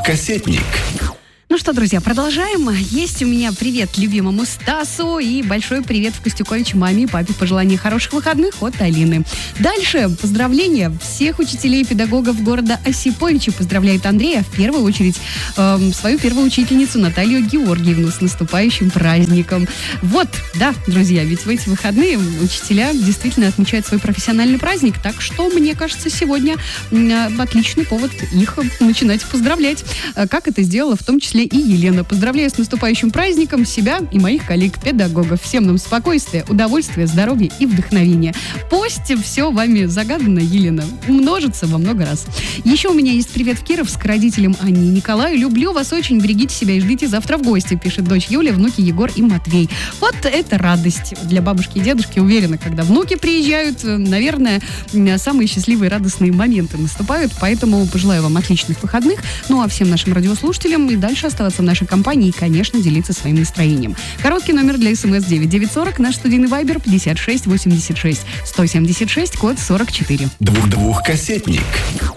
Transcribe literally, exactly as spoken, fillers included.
Двухкассетник. Ну что, друзья, продолжаем. Есть у меня привет любимому Стасу и большой привет в Костюкович маме и папе. Пожелания хороших выходных от Алины. Дальше поздравления всех учителей и педагогов города Осиповичи. Поздравляет Андрея, в первую очередь, эм, свою первую учительницу Наталью Георгиевну с наступающим праздником. Вот, да, друзья, ведь в эти выходные учителя действительно отмечают свой профессиональный праздник. Так что, мне кажется, сегодня э, отличный повод их начинать поздравлять. Э, как это сделала в том числе и Елена. Поздравляю с наступающим праздником себя и моих коллег-педагогов. Всем нам спокойствия, удовольствия, здоровья и вдохновения. Пусть все вами загадано, Елена, умножится во много раз. Еще у меня есть привет в Кировск родителям Анне и Николаю. Люблю вас очень, берегите себя и ждите завтра в гости, пишет дочь Юля, внуки Егор и Матвей. Вот это радость для бабушки и дедушки. Уверена, когда внуки приезжают, наверное, самые счастливые радостные моменты наступают. Поэтому пожелаю вам отличных выходных. Ну а всем нашим радиослушателям и дальше оставаться в нашей компании и, конечно, делиться своим настроением. Короткий номер для СМС девять девять сорок, наш студийный вайбер пятьдесят шесть восемьдесят шесть сто семьдесят шесть, код сорок четыре. Двух-двухкассетник.